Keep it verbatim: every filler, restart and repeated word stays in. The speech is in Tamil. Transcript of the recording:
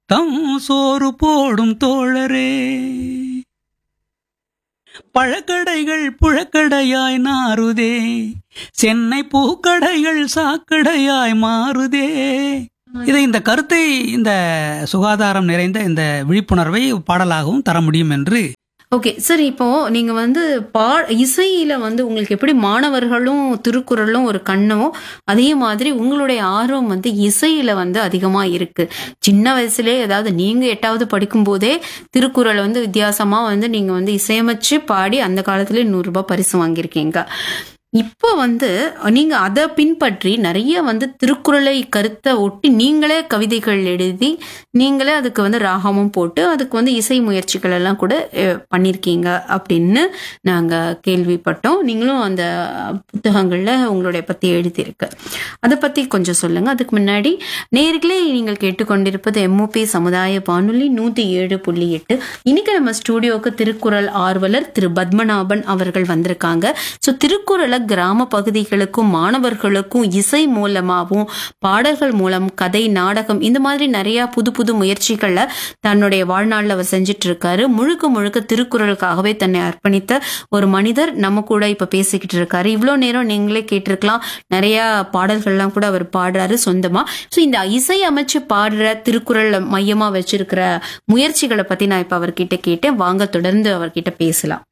தம் சோறு போடும் தோழரே. பழக்கடைகள் புழக்கடையாய் நாறுதே, சென்னை பூக்கடைகள் சாக்கடையாய் மாறுதே. இதை இந்த கருத்தை, இந்த சுகாதாரம் நிறைந்த இந்த விழிப்புணர்வை பாடலாகவும் தர முடியும் என்று. ஓகே சார், இப்போ நீங்க வந்து பா இசையில வந்து உங்களுக்கு எப்படி மாணவர்களும் திருக்குறளும் ஒரு கண்ணோ, அதே மாதிரி உங்களுடைய ஆர்வம் வந்து இசையில வந்து அதிகமா இருக்கு. சின்ன வயசுலயே, அதாவது நீங்க எட்டாவது படிக்கும் போதே திருக்குறள் வந்து வித்தியாசமா வந்து நீங்க வந்து இசையமைச்சு பாடி அந்த காலத்துல நூறு ரூபாய் பரிசு வாங்கியிருக்கீங்க. இப்போ வந்து நீங்க அதை பின்பற்றி நிறைய வந்து திருக்குறளை கருத்தை ஒட்டி நீங்களே கவிதைகள் எழுதி நீங்களே அதுக்கு வந்து ராகமும் போட்டு அதுக்கு வந்து இசை முயற்சிகள் எல்லாம் கூட பண்ணியிருக்கீங்க அப்படின்னு நாங்க கேள்விப்பட்டோம். நீங்களும் அந்த புத்தகங்கள்ல உங்களுடைய பத்தி எழுதியிருக்கு. அதை பத்தி கொஞ்சம் சொல்லுங்க. அதுக்கு முன்னாடி நேர்களே, நீங்கள் கேட்டுக்கொண்டிருப்பது எம்ஓபி சமுதாய வானொலி நூத்தி ஏழு புள்ளி எட்டு. இன்னைக்கு நம்ம ஸ்டூடியோக்கு திருக்குறள் ஆர்வலர் திரு பத்மநாபன் அவர்கள் வந்திருக்காங்க. ஸோ திருக்குறளை கிராம பகுதிகளுக்கும் மாணவர்களுக்கும் இசை மூலமாகவும் பாடல்கள் மூலம் கதை, நாடகம், இந்த மாதிரி நிறைய புது புது முயற்சிகளை தன்னுடைய வாழ்நாளில் அவர் செஞ்சிட்டு இருக்காரு. முழுக்க முழுக்க திருக்குறளுக்காகவே தன்னை அர்ப்பணித்த ஒரு மனிதர் நம்ம கூட இப்ப பேசிக்கிட்டு இருக்காரு. இவ்வளோ நேரம் நீங்களே கேட்டிருக்கலாம், நிறைய பாடல்கள்லாம் கூட அவர் பாடுறாரு சொந்தமா. ஸோ இந்த இசை அமைச்சு பாடுற திருக்குறள் மையமா வச்சிருக்கிற முயற்சிகளை பத்தி நான் இப்ப அவர்கிட்ட கேட்டேன். வாங்க தொடர்ந்து அவர்கிட்ட பேசலாம்.